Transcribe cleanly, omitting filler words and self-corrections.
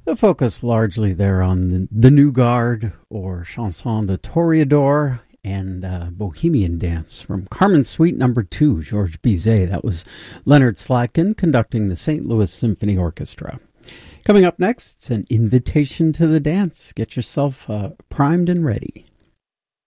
The focus largely there on the New Guard, or Chanson de Toreador, and Bohemian Dance from Carmen Suite No. 2, Georges Bizet. That was Leonard Slatkin conducting the St. Louis Symphony Orchestra. Coming up next, it's an invitation to the dance. Get yourself primed and ready.